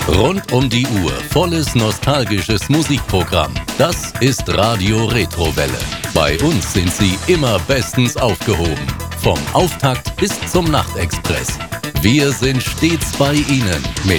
Rund um die Uhr volles nostalgisches Musikprogramm. Das ist Radio Retrowelle. Bei uns sind Sie immer bestens aufgehoben. Vom Auftakt bis zum Nachtexpress. Wir sind stets bei Ihnen mit